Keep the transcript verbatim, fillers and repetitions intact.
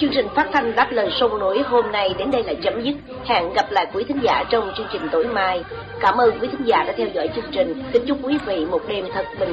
Chương trình phát thanh Đáp Lời Sông Núi hôm nay đến đây là chấm dứt. Hẹn gặp lại quý thính giả trong chương trình tối mai. Cảm ơn quý thính giả đã theo dõi chương trình. Kính chúc quý vị một đêm thật bình